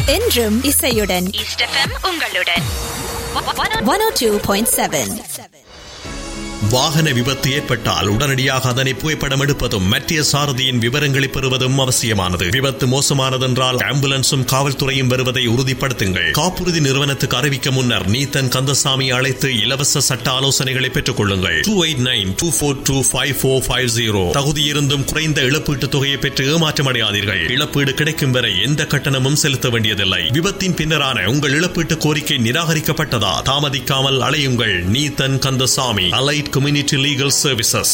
என்றும் இசையுடன் east FM உங்களுடன் 102.7. வாகன விபத்து ஏற்பட்டால் உடனடியாக அதனை புகைப்படம் எடுப்பதும் மற்ற சாரதியின் விவரங்களை பெறுவதும் அவசியமானது. விபத்து மோசமானதென்றால் ஆம்புலன்ஸும் காவல்துறையும் வருவதை உறுதிப்படுத்துங்கள். காப்புறுதி நிறுவனத்துக்கு அறிவிக்க முன்னர் நீத்தன் கந்தசாமி அழைத்து இலவச சட்ட ஆலோசனைகளை பெற்றுக் கொள்ளுங்கள். 2892425450. தகுதியிருந்தும் குறைந்த இழப்பீட்டுத் தொகையை பெற்று ஏமாற்றமடையாதீர்கள். இழப்பீடு கிடைக்கும் வரை எந்த கட்டணமும் செலுத்த வேண்டியதில்லை. விபத்தின் பின்னரான உங்கள் இழப்பீட்டு கோரிக்கை நிராகரிக்கப்பட்டதா? தாமதிக்காமல் அலையுங்கள். Neethan Kandasamy, allied Community Legal Services,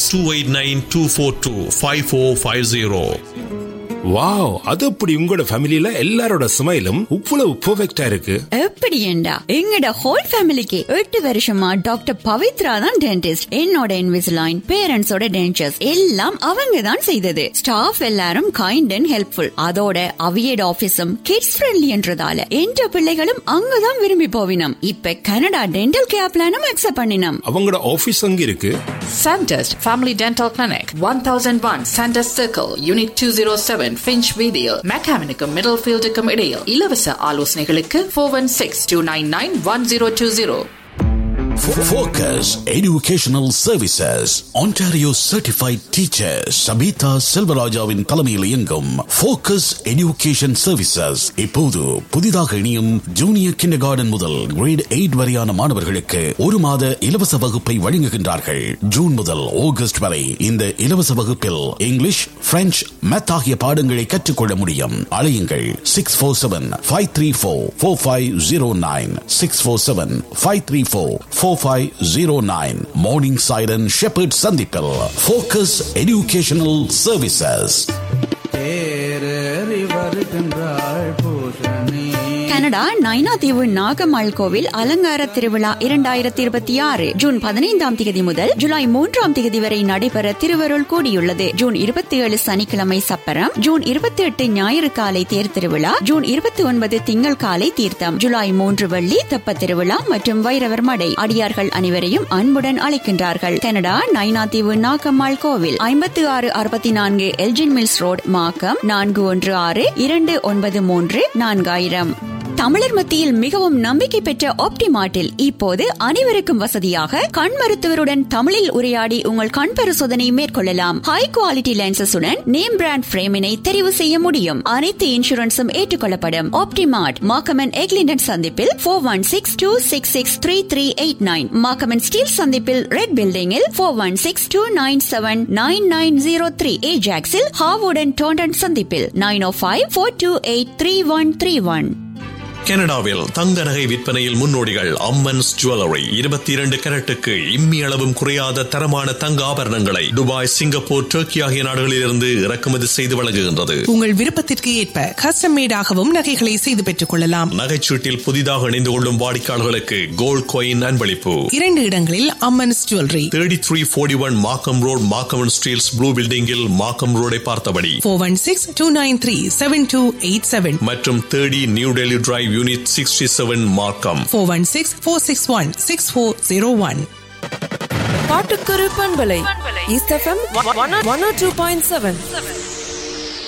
2892425450. Wow, அது அப்படி உங்களோட ஃபேமிலில எல்லாரோட ஸ்மைலும் இவ்வளவு பெர்ஃபெக்ட்டா இருக்கு. எப்படி ஏண்டா எங்கட ஹோல் ஃபேமிலிக்கு 8 வருஷமா டாக்டர் பவித்ரா தான் டென்டிஸ்ட். என்னோட இன்விசிலைன், பேரண்ட்ஸோட டென்ச்சர்ஸ் எல்லாம் அவங்க தான் செய்தது. ஸ்டாஃப் எல்லாரும் கைண்ட் அண்ட் ஹெல்ப்ஃபுல். அதோட அவியட் ஆபீஸும் கிட்ஸ் ஃப்ரெண்ட்லின்றதால என்ற பிள்ளைகளும் அங்கதான் விரும்பி போவினம். இப்ப கனடா டென்டல் கேர் பிளானும் அக்செப்ட் பண்ணினோம். அவங்களோட ஆபீஸ் அங்க இருக்கு. Sandest Family Dental Clinic, 1001 Sandest Circle, Unit 207, Finch Video, Mechanical Middlefield இடையில். இலவச ஆலோசனைகளுக்கு 416-299-1020. Focus Educational Services, Ontario Certified Teacher Sabitha Selvarajavin தலைமையில் இயங்கும் Focus Education Services இப்போது புதிதாக இணையும் ஜூனியர் கிண்டர்கார்டன் முதல் கிரேட் 8 வரையான மாணவர்களுக்கு 1 மாத இலவச வகுப்பை வழங்குகின்றார்கள். ஜூன் முதல் ஆகஸ்ட் வரை இந்த இலவச வகுப்பில் இங்கிலீஷ், பிரெஞ்சு, மேத் ஆகிய பாடங்களை கற்றுக்கொள்ள முடியும். அழையுங்கள் 647-534-4509 647-534-4509. Morning Siren Shepherd சந்திப்பில் Focus Educational Services. Canada Nainativu Nagammal கோவில் அலங்கார திருவிழா 2026 ஜூன் 15ஆம் தேதி முதல் ஜூலை 3ஆம் தேதி வரை நடைபெற திருவருள் கூடியுள்ளது. ஜூன் 27 சனிக்கிழமை சப்பரம், ஜூன் 28 ஞாயிறு காலை தேர் திருவிழா, ஜூன் 29 திங்கள் காலை தீர்த்தம், ஜூலை 3 வெள்ளி தெப்ப திருவிழா மற்றும் வைரவர் மடை. அடியார்கள் அனைவரையும் அன்புடன் அழைக்கின்றார்கள். கனடா நைனாதீவு நாகம்மாள் கோவில் 5664 எல்ஜின் மில்ஸ் ரோட், மாக்கம் 4162934000. தமிழர் மத்தியில் மிகவும் நம்பிக்கை பெற்ற ஆப்டிமார்ட்டில் இப்போது அனைவருக்கும் வசதியாக கண் மருத்துவருடன் தமிழில் உரையாடி உங்கள் கண் பரிசோதனை மேற்கொள்ளலாம். ஹை குவாலிட்டி லென்சஸுடன் நேம் பிராண்ட் பிரேமினை தெரிவு செய்ய முடியும். அனைத்து இன்சூரன்ஸும் ஏற்றுக்கொள்ளப்படும். ஆப்டிமார்ட் மாக்கமன் எக்லிண்டன் சந்திப்பில் 4162663389, மாக்கமன் ஸ்டீல் சந்திப்பில் ரெட் பில்டிங்கில் 4162979903, ஏஜாக்ஸில் ஹாவுடன் டோண்டன் சந்திப்பில் 905-428-3131. கனடாவில் தங்க நகை விற்பனையில் முன்னோடிகள் அம்மன்ஸ் ஜுவல்லரி. 22 கேரட்டுக்கு இம்மி அளவும் குறையாத தரமான தங்க ஆபரணங்களை துபாய், சிங்கப்பூர், டர்க்கி ஆகிய நாடுகளிலிருந்து இறக்குமதி செய்து வழங்குகின்றது. உங்கள் விருப்பத்திற்கு ஏற்ப கஸ்டம் மேடாகவும் நகைகளை செய்து பெற்றுக் கொள்ளலாம். நகைச்சீட்டில் புதிதாக இணைந்து கொள்ளும் வாடிக்கையாளர்களுக்கு கோல்ட் காயின் அன்பளிப்பு. 2 இடங்களில் அம்மன்ஸ் ஜுவல்லரி. 3341 மார்க்கம் ரோட், மார்க்கம் ஸ்டீல்ஸ் ப்ளூ பில்டிங்கில் மார்க்கம் ரோடை பார்த்தபடி. 416-293-7287 மற்றும் 30 நியூ டெல்லி டிரைவ், யூனிட் 67, மார்க்கம். 416-461-6401. பாட்டுக்குரு பண்பலை ஈஸ்ட் எஃப்எம் 102.7.